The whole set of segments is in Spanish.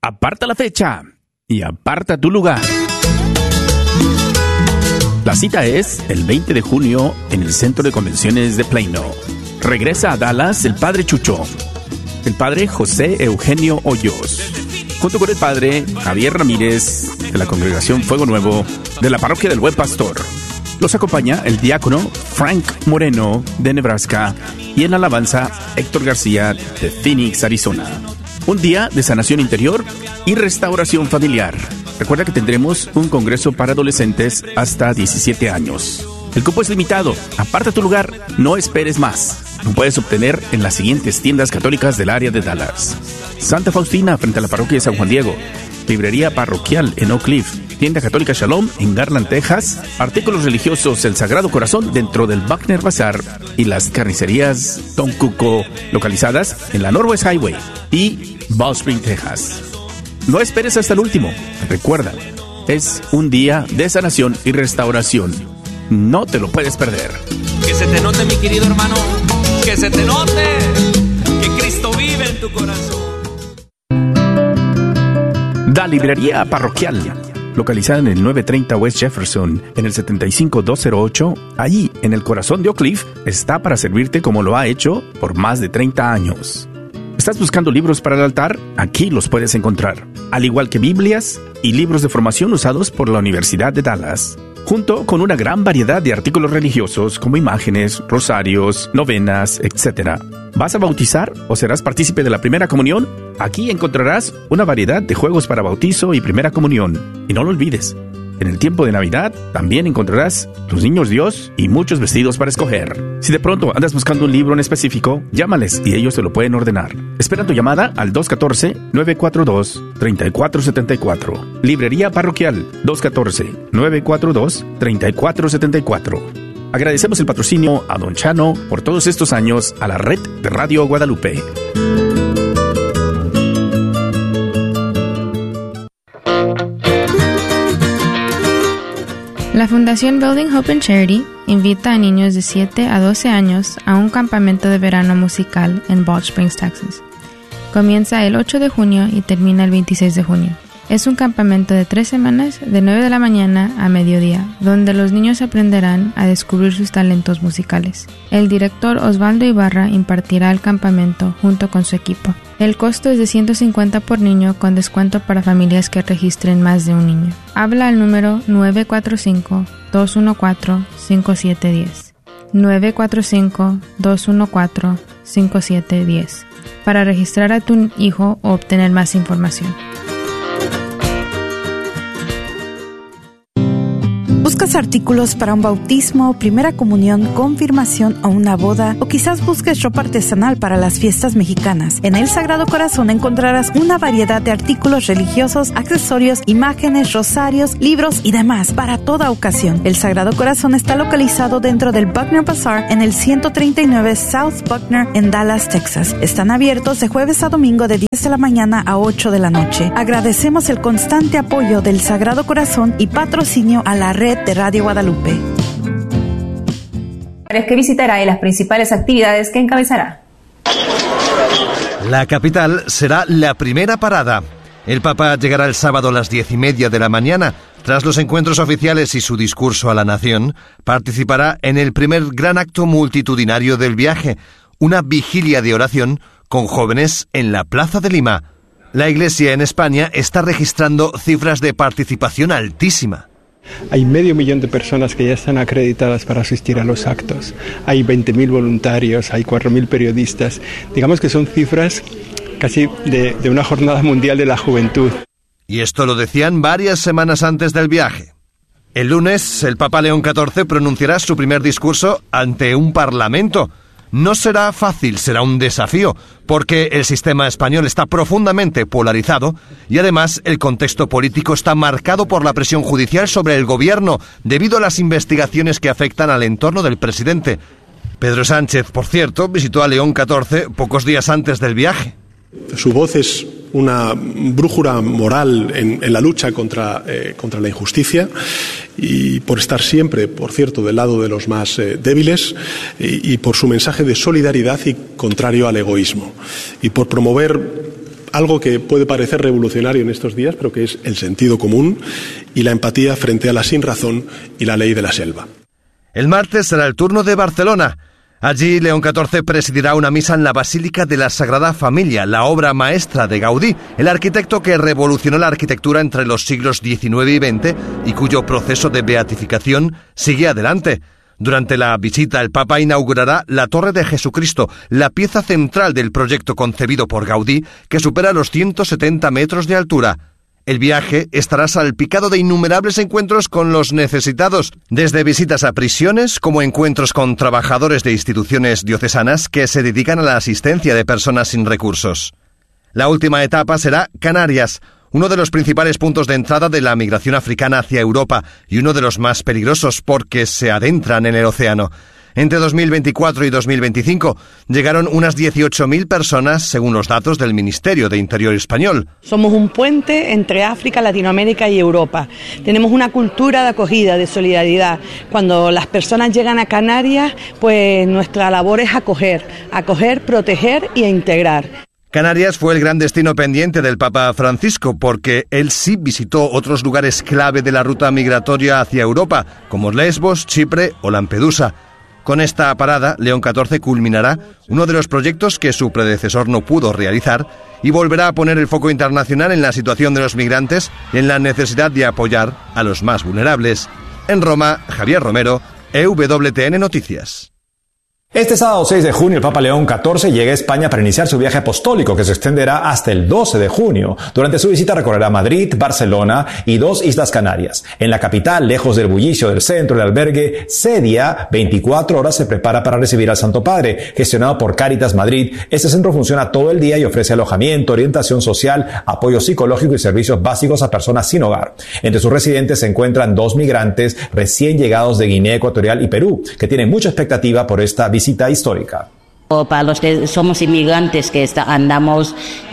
Aparta la fecha y aparta tu lugar. La cita es el 20 de junio en el Centro de Convenciones de Plano. Regresa a Dallas el Padre Chucho, el Padre José Eugenio Hoyos, junto con el Padre Javier Ramírez de la Congregación Fuego Nuevo de la Parroquia del Buen Pastor. Los acompaña el diácono Frank Moreno de Nebraska y en alabanza Héctor García de Phoenix, Arizona. Un día de sanación interior y restauración familiar. Recuerda que tendremos un congreso para adolescentes hasta 17 años. El cupo es limitado. Aparta tu lugar. No esperes más. Lo puedes obtener en las siguientes tiendas católicas del área de Dallas: Santa Faustina frente a la parroquia de San Juan Diego, librería parroquial en Oak Cliff, tienda católica Shalom en Garland, Texas, artículos religiosos El Sagrado Corazón dentro del Wagner Bazaar y las carnicerías Don Cuco, localizadas en la Northwest Highway y Ball Spring, Texas. No esperes hasta el último. Recuerda, es un día de sanación y restauración. No te lo puedes perder. Que se te note, mi querido hermano, que se te note que Cristo vive en tu corazón. La librería parroquial, localizada en el 930 West Jefferson, en el 75208, allí en el corazón de Oak Cliff, está para servirte como lo ha hecho por más de 30 años. ¿Estás buscando libros para el altar? Aquí los puedes encontrar, al igual que Biblias y libros de formación usados por la Universidad de Dallas, junto con una gran variedad de artículos religiosos como imágenes, rosarios, novenas, etc. ¿Vas a bautizar o serás partícipe de la primera comunión? Aquí encontrarás una variedad de juegos para bautizo y primera comunión. Y no lo olvides, en el tiempo de Navidad también encontrarás los niños Dios y muchos vestidos para escoger. Si de pronto andas buscando un libro en específico, llámales y ellos te lo pueden ordenar. Espera tu llamada al 214-942-3474. Librería Parroquial 214-942-3474. Agradecemos el patrocinio a Don Chano por todos estos años a la red de Radio Guadalupe. La Fundación Building Hope and Charity invita a niños de 7 a 12 años a un campamento de verano musical en Ball Springs, Texas. Comienza el 8 de junio y termina el 26 de junio. Es un campamento de 3 semanas de 9 de la mañana a mediodía, donde los niños aprenderán a descubrir sus talentos musicales. El director Osvaldo Ibarra impartirá el campamento junto con su equipo. El costo es de $150 por niño con descuento para familias que registren más de un niño. Habla al número 945-214-5710. 945-214-5710 para registrar a tu hijo o obtener más información. ¿Buscas artículos para un bautismo, primera comunión, confirmación o una boda? O quizás busques ropa artesanal para las fiestas mexicanas. En El Sagrado Corazón encontrarás una variedad de artículos religiosos, accesorios, imágenes, rosarios, libros y demás para toda ocasión. El Sagrado Corazón está localizado dentro del Wagner Bazaar en el 139 South Buckner en Dallas, Texas. Están abiertos de jueves a domingo de 10 de la mañana a 8 de la noche. Agradecemos el constante apoyo del Sagrado Corazón y patrocinio a la red de Radio Guadalupe. Que visitará y las principales actividades que encabezará. La capital será la primera parada. El Papa llegará el sábado a las 10:30 de la mañana. Tras los encuentros oficiales y su discurso a la nación, participará en el primer gran acto multitudinario del viaje, una vigilia de oración con jóvenes en la Plaza de Lima. La Iglesia en España está registrando cifras de participación altísima. Hay 500,000 de personas que ya están acreditadas para asistir a los actos. Hay 20.000 voluntarios, hay 4.000 periodistas. Digamos que son cifras casi de una jornada mundial de la juventud. Y esto lo decían varias semanas antes del viaje. El lunes, el Papa León XIV pronunciará su primer discurso ante un parlamento. No será fácil, será un desafío, porque el sistema español está profundamente polarizado y además el contexto político está marcado por la presión judicial sobre el gobierno debido a las investigaciones que afectan al entorno del presidente. Pedro Sánchez, por cierto, visitó a León XIV pocos días antes del viaje. Su voz es una brújula moral en la lucha contra la injusticia y por estar siempre, por cierto, del lado de los más débiles y por su mensaje de solidaridad y contrario al egoísmo y por promover algo que puede parecer revolucionario en estos días, pero que es el sentido común y la empatía frente a la sinrazón y la ley de la selva. El martes será el turno de Barcelona. Allí León XIV presidirá una misa en la Basílica de la Sagrada Familia, la obra maestra de Gaudí, el arquitecto que revolucionó la arquitectura entre los siglos XIX y XX y cuyo proceso de beatificación sigue adelante. Durante la visita, el Papa inaugurará la Torre de Jesucristo, la pieza central del proyecto concebido por Gaudí, que supera los 170 metros de altura. El viaje estará salpicado de innumerables encuentros con los necesitados, desde visitas a prisiones como encuentros con trabajadores de instituciones diocesanas que se dedican a la asistencia de personas sin recursos. La última etapa será Canarias, uno de los principales puntos de entrada de la migración africana hacia Europa y uno de los más peligrosos porque se adentran en el océano. Entre 2024 y 2025 llegaron unas 18.000 personas, según los datos del Ministerio de Interior español. Somos un puente entre África, Latinoamérica y Europa. Tenemos una cultura de acogida, de solidaridad. Cuando las personas llegan a Canarias, pues nuestra labor es acoger, proteger e integrar. Canarias fue el gran destino pendiente del Papa Francisco porque él sí visitó otros lugares clave de la ruta migratoria hacia Europa, como Lesbos, Chipre o Lampedusa. Con esta parada, León XIV culminará uno de los proyectos que su predecesor no pudo realizar y volverá a poner el foco internacional en la situación de los migrantes y en la necesidad de apoyar a los más vulnerables. En Roma, Javier Romero, EWTN Noticias. Este sábado 6 de junio el Papa León XIV llega a España para iniciar su viaje apostólico que se extenderá hasta el 12 de junio. Durante su visita recorrerá Madrid, Barcelona y 2 islas Canarias. En la capital, lejos del bullicio del centro, el albergue Sedia 24 horas se prepara para recibir al Santo Padre. Gestionado por Cáritas Madrid, este centro funciona todo el día y ofrece alojamiento, orientación social, apoyo psicológico y servicios básicos a personas sin hogar. Entre sus residentes se encuentran 2 migrantes recién llegados de Guinea Ecuatorial y Perú, que tienen mucha expectativa por esta visita histórica. Para los que somos inmigrantes que andamos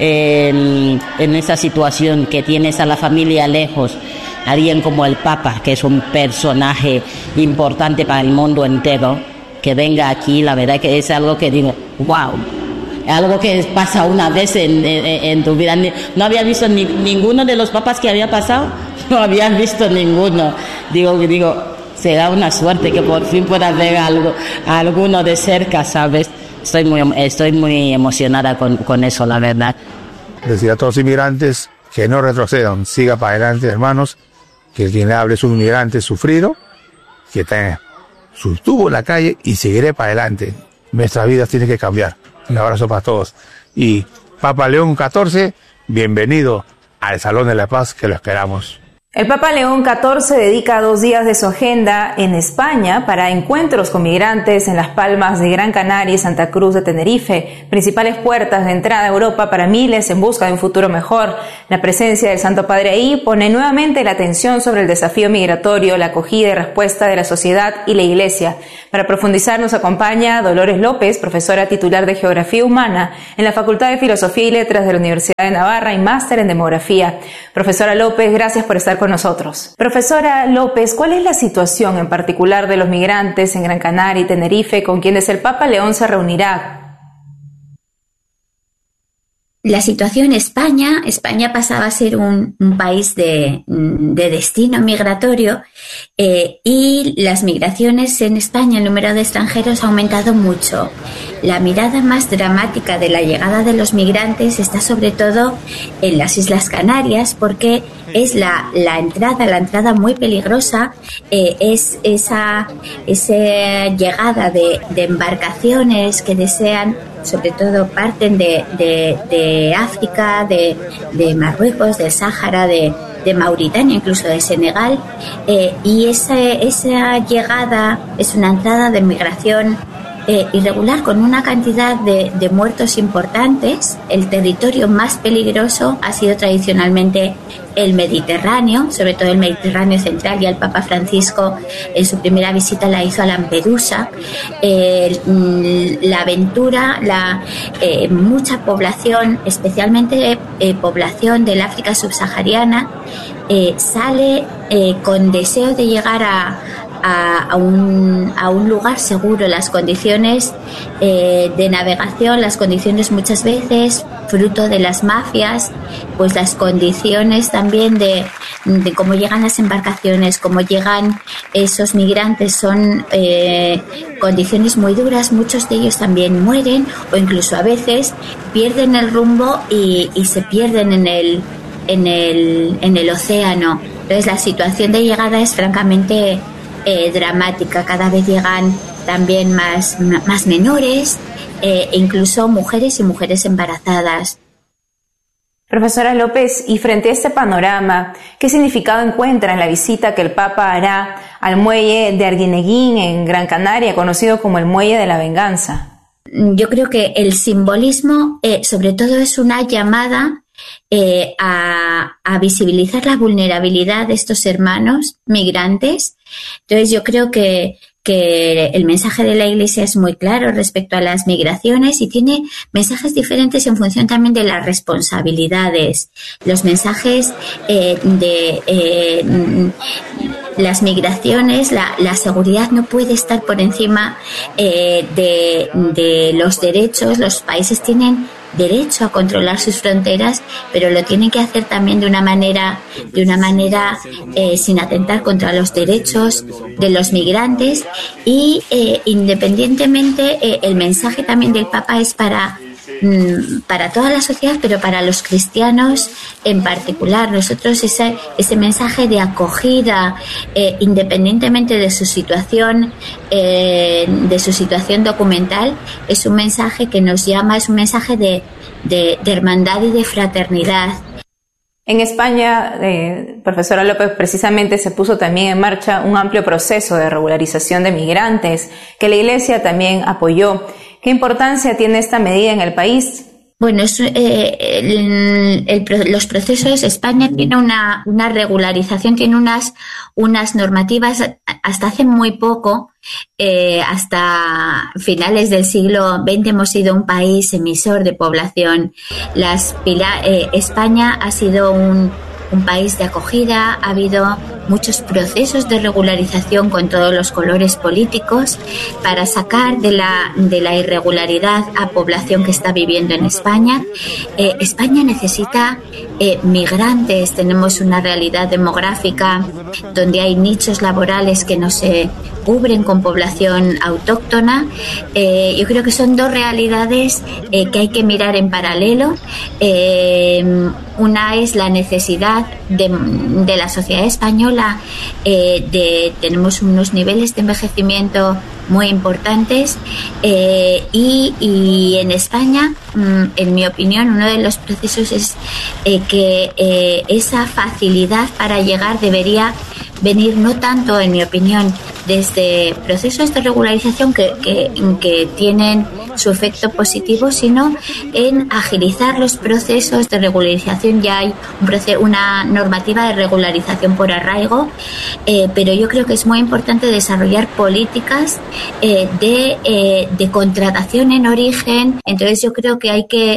en esta situación, que tienes a la familia lejos, alguien como el Papa, que es un personaje importante para el mundo entero, que venga aquí, la verdad que es algo que digo, wow, algo que pasa una vez en tu vida. No había visto ninguno de los papas que había pasado, no había visto ninguno. Digo, será una suerte que por fin pueda ver alguno de cerca, ¿sabes? Estoy muy emocionada con eso, la verdad. Decir a todos los inmigrantes que no retrocedan, siga para adelante, hermanos, que quien hable es un inmigrante sufrido, que estuvo en la calle y seguiré para adelante. Nuestras vidas tienen que cambiar. Un abrazo para todos. Y Papa León XIV, bienvenido al Salón de la Paz, que lo esperamos. El Papa León XIV dedica 2 días de su agenda en España para encuentros con migrantes en Las Palmas de Gran Canaria y Santa Cruz de Tenerife, principales puertas de entrada a Europa para miles en busca de un futuro mejor. La presencia del Santo Padre ahí pone nuevamente la atención sobre el desafío migratorio, la acogida y respuesta de la sociedad y la Iglesia. Para profundizar nos acompaña Dolores López, profesora titular de Geografía Humana en la Facultad de Filosofía y Letras de la Universidad de Navarra y máster en Demografía. Profesora López, gracias por estar con nosotros. Profesora López, ¿cuál es la situación en particular de los migrantes en Gran Canaria y Tenerife con quienes el Papa León se reunirá? La situación en España pasaba a ser un país de destino migratorio y las migraciones en España, el número de extranjeros ha aumentado mucho. La mirada más dramática de la llegada de los migrantes está sobre todo en las Islas Canarias porque es la entrada muy peligrosa, es esa llegada de embarcaciones que desean, sobre todo parten de África, de Marruecos, del Sáhara, de Mauritania, incluso de Senegal, y esa llegada es una entrada de migración irregular con una cantidad de muertos importantes. El territorio más peligroso ha sido tradicionalmente el Mediterráneo, sobre todo el Mediterráneo central, y el Papa Francisco en su primera visita la hizo a Lampedusa. La aventura, mucha población, especialmente población del África subsahariana, sale con deseo de llegar a un lugar seguro. Las condiciones de navegación, las condiciones muchas veces fruto de las mafias, pues las condiciones también de cómo llegan las embarcaciones, cómo llegan esos migrantes son condiciones muy duras. Muchos de ellos también mueren o incluso a veces pierden el rumbo y se pierden en el océano. Entonces la situación de llegada es francamente dramática. Cada vez llegan también más menores, incluso mujeres y mujeres embarazadas. Profesora López, y frente a este panorama, ¿qué significado encuentra en la visita que el Papa hará al muelle de Arguineguín en Gran Canaria, conocido como el Muelle de la Venganza? Yo creo que el simbolismo, sobre todo, es una llamada a visibilizar la vulnerabilidad de estos hermanos migrantes. Entonces yo creo que el mensaje de la Iglesia es muy claro respecto a las migraciones y tiene mensajes diferentes en función también de las responsabilidades. Los mensajes de las migraciones, la seguridad no puede estar por encima de los derechos. Los países tienen derecho a controlar sus fronteras, pero lo tienen que hacer también de una manera sin atentar contra los derechos de los migrantes y independientemente el mensaje también del Papa es para toda la sociedad, pero para los cristianos en particular. Nosotros ese mensaje de acogida, independientemente de su situación documental, es un mensaje que nos llama, es un mensaje de hermandad y de fraternidad. En España, profesora López, precisamente se puso también en marcha un amplio proceso de regularización de migrantes que la Iglesia también apoyó. ¿Qué importancia tiene esta medida en el país? Bueno, los procesos, España tiene una regularización, tiene unas normativas. Hasta hace muy poco, hasta finales del siglo XX, hemos sido un país emisor de población. España ha sido un país de acogida, ha habido muchos procesos de regularización con todos los colores políticos para sacar de la irregularidad a población que está viviendo en España. España necesita migrantes, tenemos una realidad demográfica donde hay nichos laborales que no se cubren con población autóctona. Yo creo que son dos realidades que hay que mirar en paralelo. Una es la necesidad de la sociedad española, tenemos unos niveles de envejecimiento muy importantes y en España, en mi opinión, uno de los procesos es que esa facilidad para llegar debería venir no tanto, en mi opinión, desde procesos de regularización que tienen su efecto positivo, sino en agilizar los procesos de regularización. Ya hay una normativa de regularización por arraigo, pero yo creo que es muy importante desarrollar políticas de contratación en origen. Entonces yo creo que hay que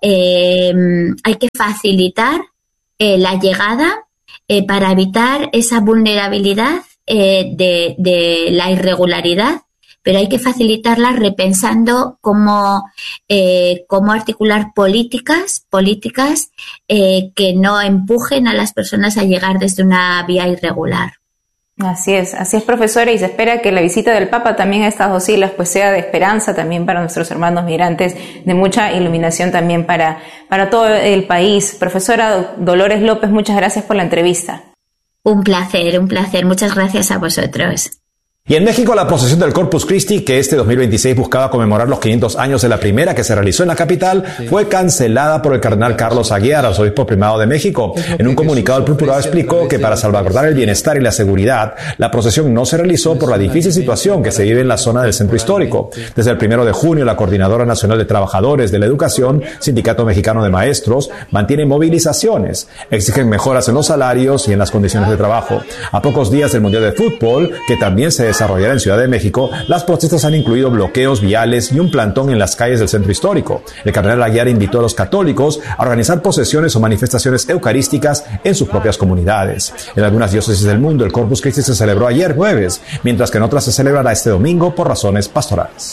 facilitar la llegada para evitar esa vulnerabilidad de la irregularidad, pero hay que facilitarla repensando cómo articular políticas que no empujen a las personas a llegar desde una vía irregular. Así es, profesora, y se espera que la visita del Papa también a estas dos islas pues sea de esperanza también para nuestros hermanos migrantes, de mucha iluminación también para todo el país. Profesora Dolores López, muchas gracias por la entrevista. Un placer, muchas gracias a vosotros. Y en México, la procesión del Corpus Christi, que este 2026 buscaba conmemorar los 500 años de la primera que se realizó en la capital, fue cancelada por el cardenal Carlos Aguiar, arzobispo primado de México. En un comunicado, el purpurado explicó que para salvaguardar el bienestar y la seguridad, la procesión no se realizó por la difícil situación que se vive en la zona del centro histórico. Desde el 1 de junio, la Coordinadora Nacional de Trabajadores de la Educación, Sindicato Mexicano de Maestros, mantiene movilizaciones, exigen mejoras en los salarios y en las condiciones de trabajo. A pocos días del Mundial de Fútbol, que también se desarrollará en Ciudad de México, las protestas han incluido bloqueos viales y un plantón en las calles del centro histórico. El cardenal Aguiar invitó a los católicos a organizar procesiones o manifestaciones eucarísticas en sus propias comunidades. En algunas diócesis del mundo, el Corpus Christi se celebró ayer jueves, mientras que en otras se celebrará este domingo por razones pastorales.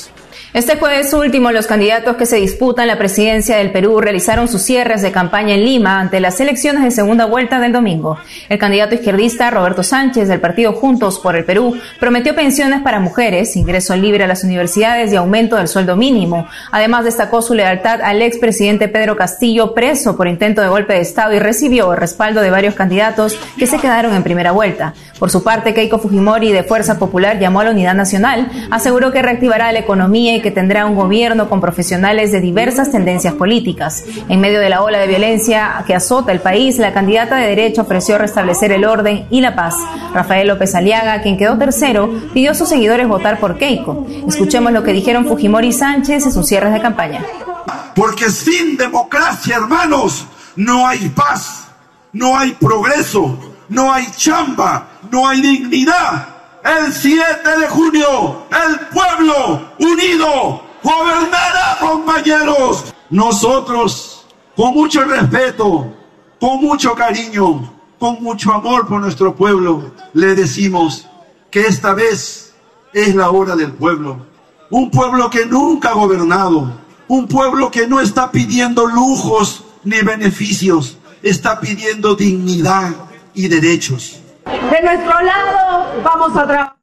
Este jueves último, los candidatos que se disputan la presidencia del Perú realizaron sus cierres de campaña en Lima ante las elecciones de segunda vuelta del domingo. El candidato izquierdista Roberto Sánchez, del partido Juntos por el Perú, prometió pensiones para mujeres, ingreso libre a las universidades y aumento del sueldo mínimo. Además, destacó su lealtad al expresidente Pedro Castillo, preso por intento de golpe de Estado, y recibió el respaldo de varios candidatos que se quedaron en primera vuelta. Por su parte, Keiko Fujimori, de Fuerza Popular, llamó a la unidad nacional, aseguró que reactivará la economía y que tendrá un gobierno con profesionales de diversas tendencias políticas. En medio de la ola de violencia que azota el país, la candidata de derecha ofreció restablecer el orden y la paz. Rafael López Aliaga, quien quedó tercero, pidió a sus seguidores votar por Keiko. Escuchemos lo que dijeron Fujimori y Sánchez en sus cierres de campaña. Porque sin democracia, hermanos, no hay paz, no hay progreso, no hay chamba, no hay dignidad. El 7 de junio, el pueblo unido gobernará, compañeros. Nosotros, con mucho respeto, con mucho cariño, con mucho amor por nuestro pueblo, le decimos que esta vez es la hora del pueblo. Un pueblo que nunca ha gobernado, un pueblo que no está pidiendo lujos ni beneficios, está pidiendo dignidad y derechos. De nuestro lado vamos a trabajar